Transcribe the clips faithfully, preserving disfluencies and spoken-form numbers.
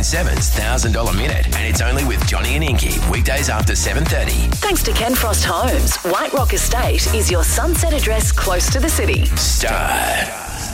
seven's one thousand dollars Minute, and it's only with Johnny and Inky, weekdays after seven thirty. Thanks to Ken Frost Homes, White Rock Estate is your sunset address close to the city. Start.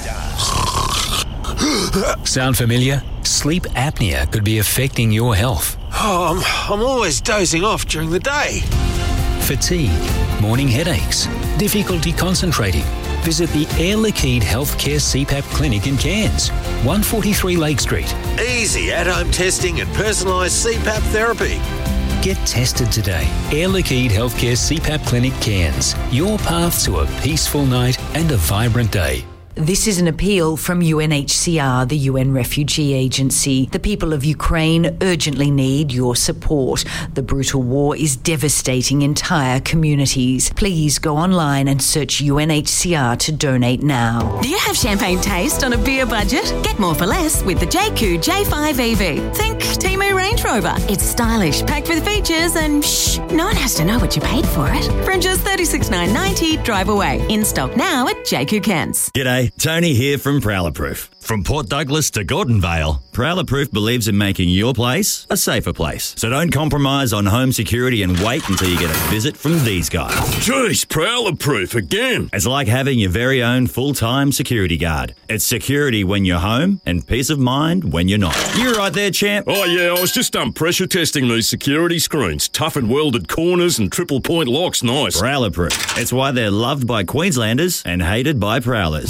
Sound familiar? Sleep apnea could be affecting your health. Oh, I'm, I'm always dozing off during the day. Fatigue, morning headaches, difficulty concentrating. Visit the Air Liquide Healthcare C PAP Clinic in Cairns, one forty-three Lake Street. Easy at-home testing and personalised C PAP therapy. Get tested today. Air Liquide Healthcare C PAP Clinic Cairns. Your path to a peaceful night and a vibrant day. This is an appeal from U N H C R, the U N Refugee Agency. The people of Ukraine urgently need your support. The brutal war is devastating entire communities. Please go online and search U N H C R to donate now. Do you have champagne taste on a beer budget? Get more for less with the J Q J five E V. Think Temu Range Rover. It's stylish, packed with features, and shh, no one has to know what you paid for it. From just thirty-six thousand nine hundred ninety, drive away. In stock now at J Q Cairns. G'day. Tony here from Prowler Proof. From Port Douglas to Gordon Vale, Prowler Proof believes in making your place a safer place. So don't compromise on home security and wait until you get a visit from these guys. Jeez, Prowler Proof again. It's like having your very own full-time security guard. It's security when you're home and peace of mind when you're not. You right there, champ? Oh, yeah, I was just um, pressure testing these security screens. Tough and welded corners and triple point locks. Nice. Prowler Proof. It's why they're loved by Queenslanders and hated by Prowlers.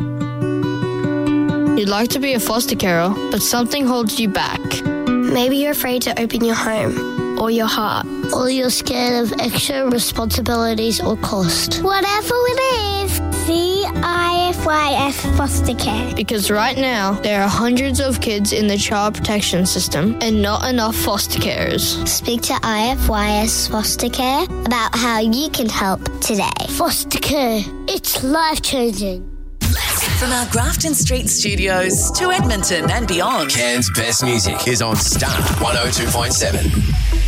You'd like to be a foster carer, but something holds you back. Maybe you're afraid to open your home or your heart, or you're scared of extra responsibilities or cost. Whatever it is, C I F Y S Foster Care. Because right now, there are hundreds of kids in the child protection system and not enough foster carers. Speak to I F Y S Foster Care about how you can help today. Foster care, it's life-changing. From our Grafton Street studios to Edmonton and beyond, Cairns' best music is on Star one oh two point seven.